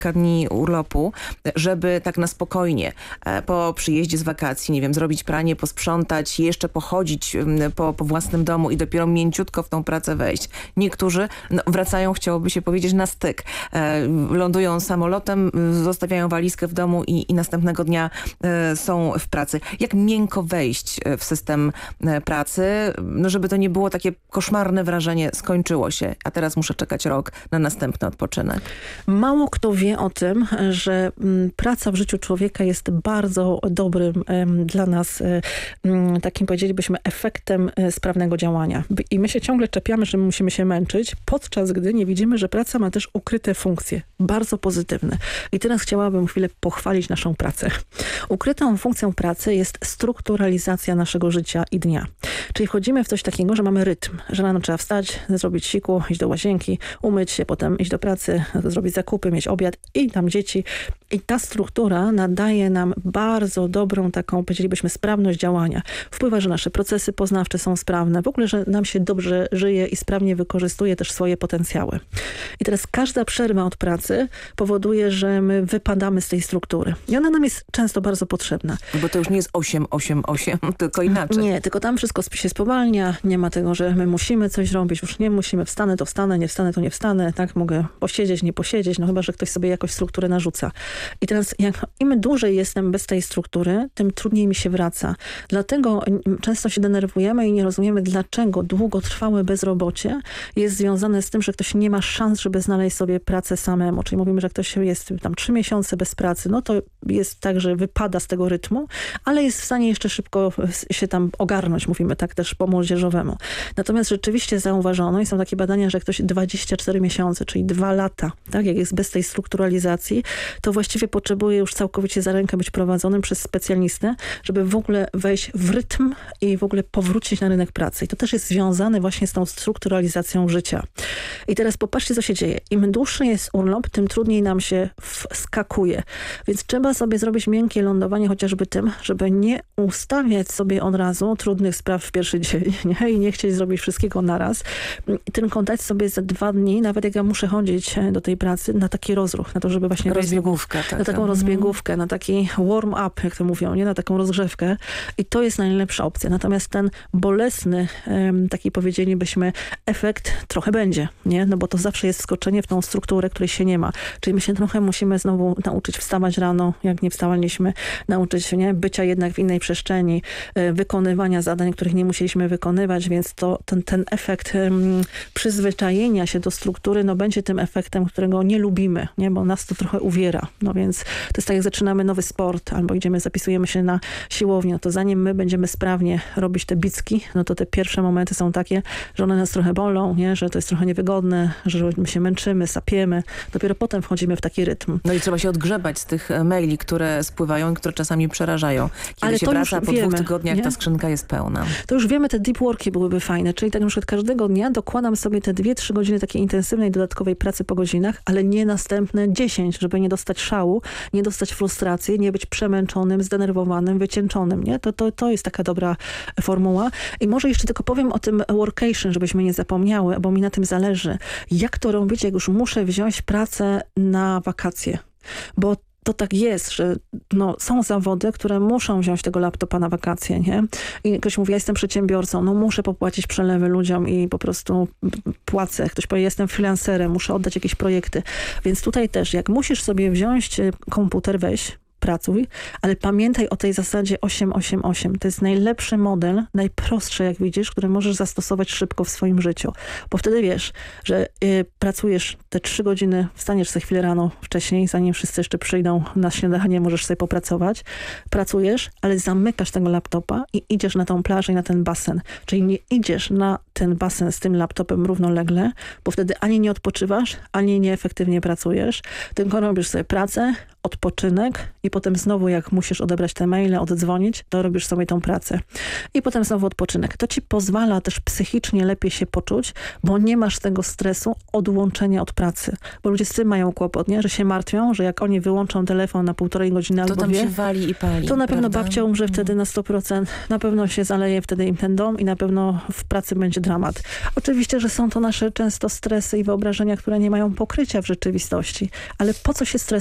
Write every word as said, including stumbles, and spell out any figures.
kilka dni urlopu, żeby tak na spokojnie po przyjeździe z wakacji, nie wiem, zrobić pranie, posprzątać, jeszcze pochodzić po, po własnym domu i dopiero mięciutko w tą pracę wejść. Niektórzy no, wracają, chciałoby się powiedzieć, na styk. E, lądują samolotem, zostawiają walizkę w domu i, i następnego dnia e, są w pracy. Jak miękko wejść w system e, pracy, no, żeby to nie było takie koszmarne wrażenie, skończyło się, a teraz muszę czekać rok na następny odpoczynek. Mało kto wie o tym, że m, praca w życiu człowieka jest bardzo dobrym em, dla nas, em, takim powiedzielibyśmy, efektem e, sprawnego działania. I my się ciągle czepiamy, że my musimy się męczyć, podczas gdy nie widzimy, że praca ma też ukryte funkcje, bardzo pozytywne. I teraz chciałabym chwilę pochwalić naszą pracę. Ukrytą funkcją pracy jest strukturalizacja naszego życia i dnia. Czyli wchodzimy w coś takiego, że mamy rytm, że rano trzeba wstać, zrobić siku, iść do łazienki, umyć się, potem iść do pracy, zrobić zakupy, mieć obiad i tam dzieci. I ta struktura nadaje nam bardzo dobrą taką, powiedzielibyśmy, sprawność działania. Wpływa, że nasze procesy poznawcze są sprawne, w ogóle, że nam się dobrze żyje i sprawnie wykorzystuje też swoje potencjały. I teraz każda przerwa od pracy powoduje, że my wypadamy z tej struktury. I ona nam jest często bardzo potrzebna. Bo to już nie jest osiem, osiem, osiem, tylko inaczej. Nie, tylko tam wszystko się spowalnia, nie ma tego, że my musimy coś robić, już nie musimy, wstanę to wstanę, nie wstanę to nie wstanę, tak, mogę posiedzieć, nie posiedzieć, no chyba, że ktoś sobie jakoś strukturę narzuca. I teraz jak im dłużej jestem bez tej struktury, tym trudniej mi się wraca. Dlatego często się denerwujemy i nie rozumiemy, dlaczego długotrwałe bezrobocie jest związane z tym, że ktoś nie ma szans, żeby znaleźć sobie pracę samemu. Czyli mówimy, że ktoś jest tam trzy miesiące bez pracy, no to jest tak, że wypada z tego rytmu, ale jest w stanie jeszcze szybko się tam ogarnąć, mówimy tak też po młodzieżowemu. Natomiast rzeczywiście zauważono i są takie badania, że ktoś dwadzieścia cztery miesiące, czyli dwa lata, tak, jak jest bez tej strukturalizacji, to właściwie potrzebuje już całkowicie za rękę być prowadzonym przez specjalistę, żeby w ogóle wejść w rytm i w ogóle powrócić na rynek pracy. I to też jest związane właśnie z tą strukturalizacją życia. I teraz popatrzcie, co się dzieje. Im dłuższy jest urlop, tym trudniej nam się wskakuje. Więc trzeba sobie zrobić miękkie lądowanie chociażby tym, żeby nie ustawiać sobie od razu trudnych spraw w pierwszy dzień, nie? I nie chcieć zrobić wszystkiego naraz. I tylko dać sobie za dwa dni, nawet jak ja muszę chodzić do tej pracy, na taki rozruch, na to, żeby właśnie... Rozbiegówkę. Na taką rozbiegówkę, na taki warm-up, jak to mówią, nie? Na taką rozgrzewkę. I to jest najlepsza opcja. Natomiast ten bolesny, taki powiedzielibyśmy, efekt trochę będzie, nie? No bo to zawsze jest wskoczenie w tą strukturę, której się nie ma. Czyli my się trochę musimy znowu nauczyć wstawać rano, jak nie wstawaliśmy, nauczyć się, nie? Bycia jednak w innej przestrzeni, wykonywania zadań, których nie musieliśmy wykonywać, więc to ten, ten efekt um, przyzwyczajenia się do struktury, no będzie tym efektem, którego nie lubimy, nie? Bo nas to trochę uwiera. No więc to jest tak, jak zaczynamy nowy sport, albo idziemy, zapisujemy się na siłownię, no to zanim my będziemy sprawnie robić te bicki, no to te pierwsze momenty są takie, że one nas trochę bolą, nie? Że to jest trochę niewygodne, że my się męczymy, sapiemy. Dopiero potem wchodzimy w taki rytm. No i trzeba się odgrzebać z tych maili, które spływają i które czasami przerażają. Kiedy Ale się to wraca już po wiemy, dwóch tygodniach, nie? ta skrzynka jest pełna. To już wiemy, te deep worki byłyby fajne, czyli tak na przykład każdego dnia dokładam sobie te dwie, trzy godziny takiej intensywnej, dodatkowej pracy po godzinach, ale nie następne dziesięć, żeby nie dostać szału, nie dostać frustracji, nie być przemęczonym, zdenerwowanym, wycieńczonym, nie? To, to, to jest taka dobra formuła. I może jeszcze tylko powiem o tym workation, żebyśmy nie zapomniały, bo mi na tym zależy. Jak to robić, jak już muszę wziąć pracę na wakacje? Bo to tak jest, że no, są zawody, które muszą wziąć tego laptopa na wakacje, nie? I ktoś mówi, ja jestem przedsiębiorcą, no muszę popłacić przelewy ludziom i po prostu płacę. Ktoś powie, jestem freelancerem, muszę oddać jakieś projekty. Więc tutaj też, jak musisz sobie wziąć komputer, weź, pracuj, ale pamiętaj o tej zasadzie osiem osiem osiem. To jest najlepszy model, najprostszy, jak widzisz, który możesz zastosować szybko w swoim życiu. Bo wtedy wiesz, że y, pracujesz te trzy godziny, wstaniesz sobie chwilę rano wcześniej, zanim wszyscy jeszcze przyjdą na śniadanie, możesz sobie popracować. Pracujesz, ale zamykasz tego laptopa i idziesz na tą plażę i na ten basen. Czyli nie idziesz na ten basen z tym laptopem równolegle, bo wtedy ani nie odpoczywasz, ani nieefektywnie pracujesz, tylko robisz sobie pracę, odpoczynek i potem znowu jak musisz odebrać te maile, oddzwonić, to robisz sobie tą pracę. I potem znowu odpoczynek. To ci pozwala też psychicznie lepiej się poczuć, bo nie masz tego stresu odłączenia od pracy. Bo ludzie z tym mają kłopot, nie? Że się martwią, że jak oni wyłączą telefon na półtorej godziny To albo tam dwie, się wali i pali. to na pewno prawda? babcia umrze wtedy na sto procent, na pewno się zaleje wtedy im ten dom i na pewno w pracy będzie dramat. Oczywiście, że są to nasze często stresy i wyobrażenia, które nie mają pokrycia w rzeczywistości, ale po co się stresować?